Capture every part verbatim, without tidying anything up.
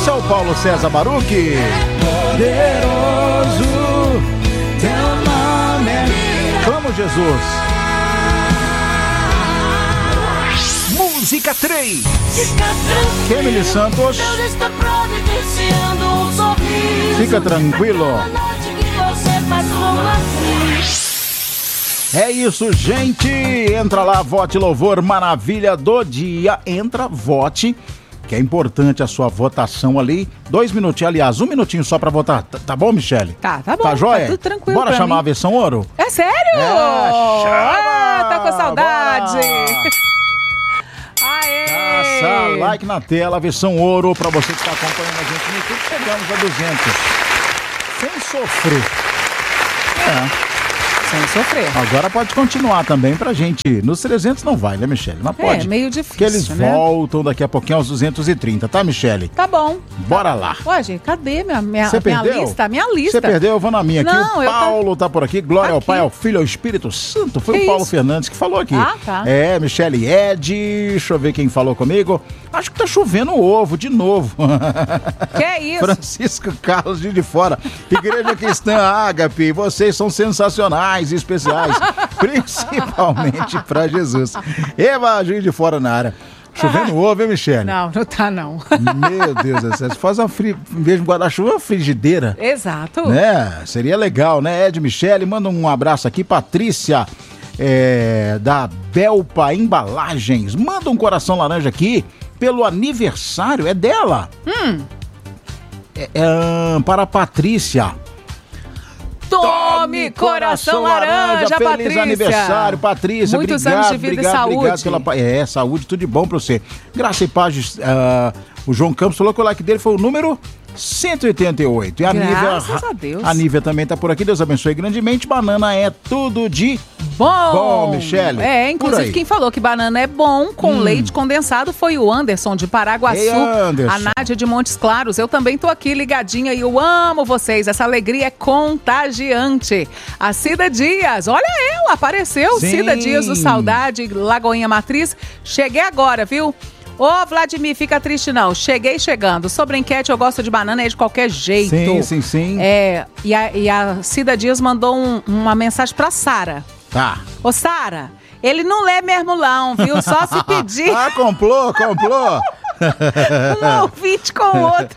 Esse é o Paulo César Baruch. Poderoso, teu nome é... Vamos, Jesus. Música três. Kemily Santos. Fica tranquilo. É isso, gente. Entra lá, vote louvor, maravilha do dia. Entra, vote, que é importante a sua votação ali. Dois minutinhos, aliás, um minutinho só pra votar. Tá, tá bom, Michele? Tá, tá bom. Tá joia? Tá tudo tranquilo. Bora chamar mim. A versão ouro? É sério? É, chama! Ah, tá com saudade. Aê! Passa like na tela, versão ouro, pra você que está acompanhando a gente no YouTube. Chegamos a duzentos. Sem sofrer. É. Sem sofrer. Agora pode continuar também pra gente. Nos trezentos não vai, né, Michele? Mas pode. É, meio difícil, porque eles né? voltam daqui a pouquinho aos duzentos e trinta, tá, Michele? Tá bom. Bora tá. lá. Ué, gente, cadê minha, minha, Você minha perdeu? lista? Minha lista. Você perdeu? Eu vou na minha aqui. Não, o Paulo tá... tá por aqui. Glória aqui. Ao Pai, ao Filho, ao Espírito Santo. Foi que o Paulo isso? Fernandes que falou aqui. Ah, tá. É, Michele Ed. Deixa eu ver quem falou comigo. Acho que tá chovendo ovo de novo. Que é isso? Francisco Carlos de, de Fora. Igreja Cristã Ágape. Vocês são sensacionais e especiais. Principalmente pra Jesus. Eva Juiz de Fora na área. Chovendo ah, ovo, hein, Michele? Não, não tá não. Meu Deus do céu. Você faz uma fri... em vez de guarda-chuva, uma frigideira. Exato. Né? Seria legal, né? Ed Michele, manda um abraço aqui. Patrícia, é, da Belpa Embalagens. Manda um coração laranja aqui pelo aniversário. É dela. Hum. É, é, para a Patrícia. Tome coração laranja, Feliz Patrícia. aniversário, Patrícia. Muitos obrigado, anos de vida obrigado, e saúde. Obrigado pela... É, saúde, tudo de bom pra você. Graça e paz. Uh, o João Campos falou que o like dele foi o número cento e oitenta e oito. E a Graças Nívia, a Deus. A Nívia também tá por aqui. Deus abençoe grandemente. Banana é tudo de bom. Bom, Michele. É, inclusive quem falou que banana é bom com hum. leite condensado foi o Anderson de Paraguaçu. Ei, Anderson. A Nádia de Montes Claros. Eu também tô aqui ligadinha e eu amo vocês. Essa alegria é contagiante. A Cida Dias, olha ela, apareceu. Sim. Cida Dias do Saudade, Lagoinha Matriz. Cheguei agora, viu? Ô, Vladimir, fica triste não. Cheguei chegando. Sobre a enquete, eu gosto de banana é de qualquer jeito. Sim, sim, sim. É, e a, e a Cida Dias mandou um, uma mensagem pra Sara. Tá. Ô, Sara, ele não lê mesmo não, viu? Só se pedir. Ah, complô, complô. Um ouvinte com o outro.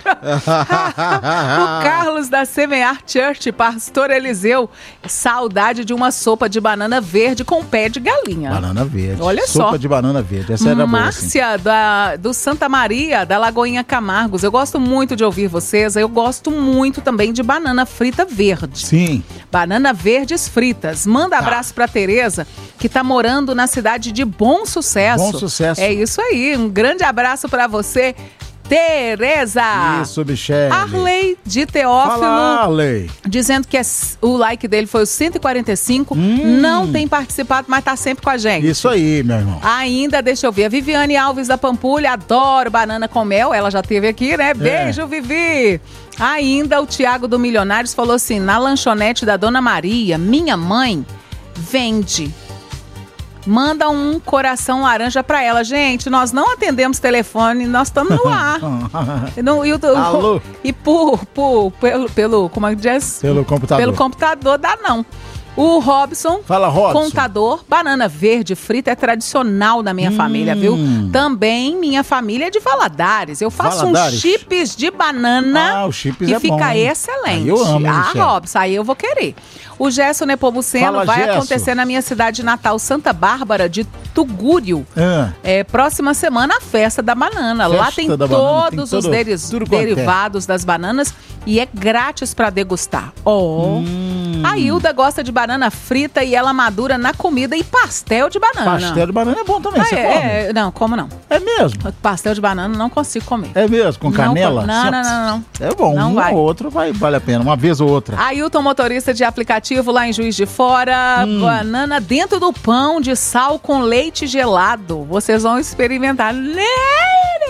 O Carlos da Semear Church, pastor Eliseu. Saudade de uma sopa de banana verde com pé de galinha. Banana verde. Olha sopa só. Sopa de banana verde. Essa era Márcia, boa, assim. da, do Santa Maria, da Lagoinha Camargos. Eu gosto muito de ouvir vocês. Eu gosto muito também de banana frita verde. Sim. Banana verdes fritas. Manda abraço pra Tereza, que tá morando na cidade de Bom Sucesso. Bom Sucesso. É isso aí. Um grande abraço pra você, Tereza. Isso, Michele. Arley de Teófilo. Fala, Arley. Dizendo que é, o like dele foi o cento e quarenta e cinco. Hum. Não tem participado, mas tá sempre com a gente. Isso aí, meu irmão. Ainda, deixa eu ver. A Viviane Alves da Pampulha. Adoro banana com mel. Ela já esteve aqui, né? Beijo, é. Vivi. Ainda o Tiago do Milionários falou assim: na lanchonete da Dona Maria, minha mãe vende. Manda um coração laranja pra ela. Gente, nós não atendemos telefone, nós estamos no ar. no, e, o, Alô? e por, por, pelo, pelo, como é que diz? Pelo computador. Pelo computador dá não. O Robson, Fala, Robson. contador, banana verde frita é tradicional na minha hum. família, viu? Também minha família é de Valadares. Eu faço Valadares. uns chips de banana ah, o chips que é fica bom, excelente. Aí eu amo, ah, Michele. Robson, aí eu vou querer. O Gesso Nepomuceno Fala, vai Gesso. acontecer na minha cidade natal, Santa Bárbara de Tugúrio. Ah. É, próxima semana a festa da banana. Festa Lá tem da todos banana, tem os todo, deris, derivados das bananas e é grátis para degustar. Oh. Hum. A Hilda gosta de banana frita e ela madura na comida e pastel de banana. Pastel de banana é bom também, ah, você é, come? É, não, como não? É mesmo? Pastel de banana não consigo comer. É mesmo? Com canela? Não, não, não, não, não. É bom, não um vai. ou outro vai, vale a pena, uma vez ou outra. Ailton, motorista de aplicativo lá em Juiz de Fora, hum. banana dentro do pão de sal com leite gelado. Vocês vão experimentar.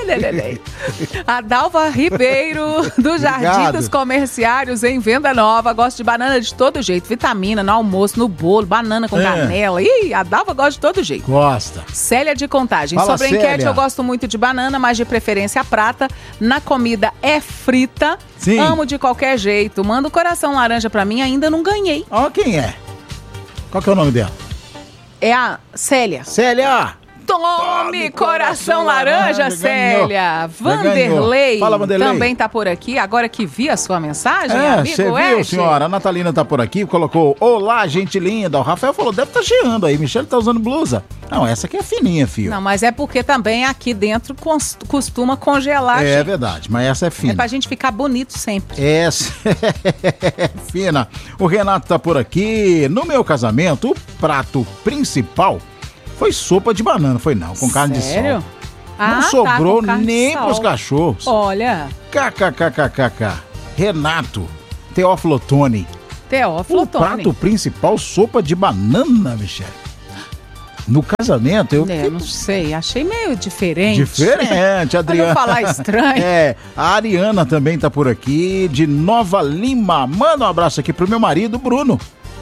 lelelei. A Dalva Ribeiro, do Jardim Obrigado. dos Comerciários, em Venda Nova. Gosta de banana de todo jeito. Vitamina no almoço, no bolo, banana com É. canela. Ih, a Dalva gosta de todo jeito. Gosta. Célia de Contagem. Fala, Sobre a enquete, Célia. eu gosto muito de banana, mas de preferência a prata. Na comida é frita. Sim. Amo de qualquer jeito. Manda o coração laranja pra mim, ainda não ganhei. Ó, quem é? Qual que é o nome dela? É a Célia. Célia! Tome, Tome coração coração laranja, laranja, Célia. ganhou. Vanderlei, Fala, Vanderlei. também tá por aqui. Agora que vi a sua mensagem, É, amigo você viu, Ed? senhora? A Natalina tá por aqui, colocou: olá, gente linda. O Rafael falou: deve estar tá geando aí. Michele tá usando blusa. Não, essa aqui é fininha, filho. Não, mas é porque também aqui dentro cons- costuma congelar, é gente. verdade, mas essa é É fina. pra gente ficar bonito sempre. Essa é fina. O Renato tá por aqui. No meu casamento, o prato principal foi sopa de banana. Foi não, com carne Sério? de sol. Ah, Não tá, sobrou com carne de nem sol. pros cachorros. Olha, KKKKKK. Renato, Teófilo Otoni. Teófilo O prato Otoni. principal, sopa de banana, Michele. No casamento, eu É, fiquei não sei, achei meio diferente. diferente, Pra Adriana. não falar estranho. É, a Ariana também tá por aqui, de Nova Lima. Manda um abraço aqui pro meu marido, Bruno.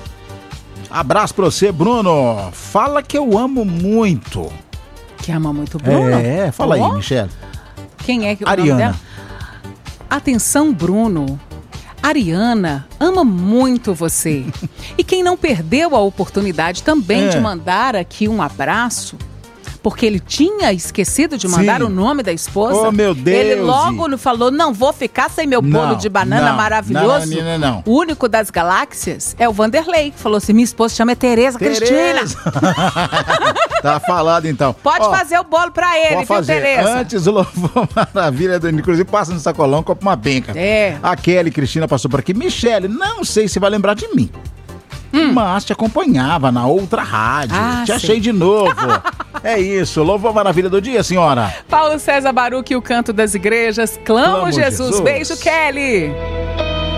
Abraço pra você, Bruno. Fala que eu amo muito. Que ama muito o Bruno. É, fala Ó, aí, Michele. Quem é que o nome Ariana. dela? Atenção, Bruno. Ariana ama muito você. E quem não perdeu a oportunidade também É. de mandar aqui um abraço, porque ele tinha esquecido de mandar Sim. o nome da esposa. Oh, meu Deus. Ele logo não falou, não vou ficar sem meu bolo Não, de banana não, maravilhoso. não, não, não, não. O único das galáxias é o Vanderlei, que falou assim, minha esposa chama Tereza Cristina. Tereza. Tá falado então. Pode Ó, fazer o bolo pra ele, Pode viu, fazer. Tereza? Antes o Louvor Maravilha, do inclusive passa no sacolão, compra uma benca. É. A Kelly Cristina passou por aqui. Michele, não sei se vai lembrar de mim. Mas te acompanhava na outra rádio. Ah, te sei. achei de novo. É isso. Louvor Maravilha do dia, senhora. Paulo César Baruque, o canto das igrejas. Clamo, Clamo, Jesus. Jesus. Beijo, Kelly.